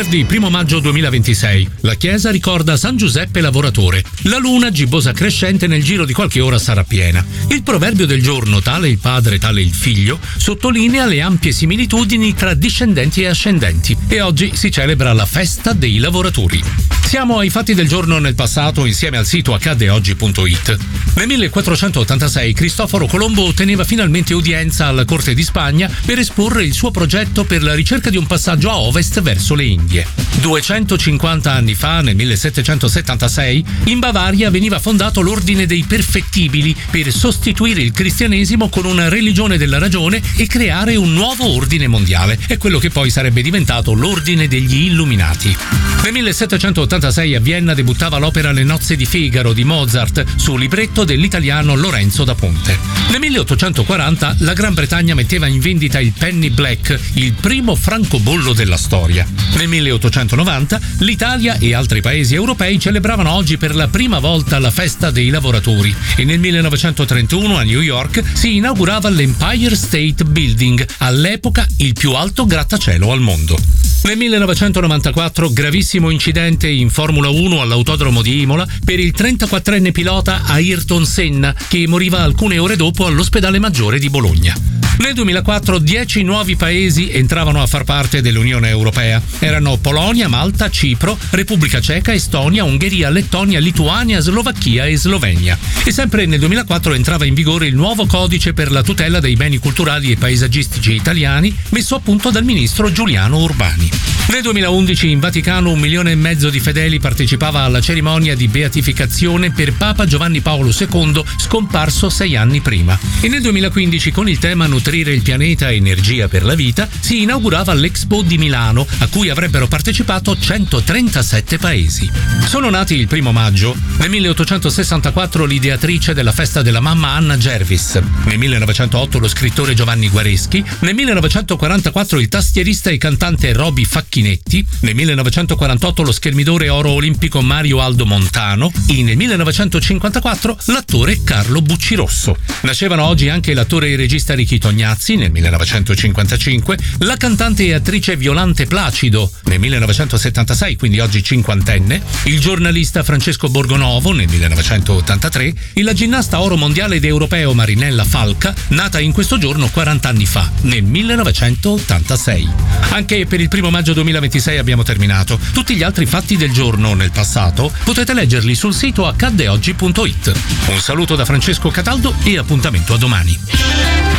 Venerdì 1 maggio 2026. La chiesa ricorda San Giuseppe Lavoratore. La luna, gibbosa crescente, nel giro di qualche ora sarà piena. Il proverbio del giorno, tale il padre, tale il figlio, sottolinea le ampie similitudini tra discendenti e ascendenti. E oggi si celebra la festa dei lavoratori. Siamo ai fatti del giorno nel passato insieme al sito accadeoggi.it. Nel 1486 Cristoforo Colombo otteneva finalmente udienza alla corte di Spagna per esporre il suo progetto per la ricerca di un passaggio a ovest verso le Indie. 250 anni fa, nel 1776, in Bavaria veniva fondato l'Ordine dei Perfettibili per sostituire il cristianesimo con una religione della ragione e creare un nuovo ordine mondiale. È quello che poi sarebbe diventato l'Ordine degli Illuminati. Nel 1786 a Vienna debuttava l'opera Le nozze di Figaro di Mozart su libretto dell'italiano Lorenzo da Ponte. Nel 1840 la Gran Bretagna metteva in vendita il Penny Black, il primo francobollo della storia. Nel 1890 l'Italia e altri paesi europei celebravano oggi per la prima volta la festa dei lavoratori e nel 1931 a New York si inaugurava l'Empire State Building, all'epoca il più alto grattacielo al mondo. Nel 1994 gravissimo incidente in Formula 1 all'autodromo di Imola per il 34enne pilota Ayrton Senna che moriva alcune ore dopo all'ospedale maggiore di Bologna. Nel 2004 10 nuovi paesi entravano a far parte dell'Unione Europea. Erano Polonia, Malta, Cipro, Repubblica Ceca, Estonia, Ungheria, Lettonia, Lituania, Slovacchia e Slovenia. E sempre nel 2004 entrava in vigore il nuovo codice per la tutela dei beni culturali e paesaggistici italiani, messo a punto dal ministro Giuliano Urbani. Nel 2011 in Vaticano 1,5 milioni di fedeli partecipava alla cerimonia di beatificazione per Papa Giovanni Paolo II, scomparso 6 anni prima. E nel 2015, con il tema Nutrire il pianeta, energia per la vita, si inaugurava l'Expo di Milano, a cui avrebbero partecipato 137 paesi. Sono nati il 1 maggio. Nel 1864 l'ideatrice della festa della mamma Anna Jervis. Nel 1908 lo scrittore Giovanni Guareschi. Nel 1944 il tastierista e cantante Roby Facchinetti. Nel 1948 lo schermidore oro olimpico Mario Aldo Montano. E nel 1954 l'attore Carlo Buccirosso. Nascevano oggi anche l'attore e regista Ricky Tognazzi nel 1955, la cantante e attrice Violante Placido nel 1976, quindi oggi cinquantenne, il giornalista Francesco Borgonovo nel 1983 e la ginnasta oro mondiale ed europeo Marinella Falca, nata in questo giorno 40 anni fa, nel 1986. Anche per il 1 maggio 2026 abbiamo terminato. Tutti gli altri fatti del giorno nel passato potete leggerli sul sito accadeoggi.it. Un saluto da Francesco Cataldo e appuntamento a domani.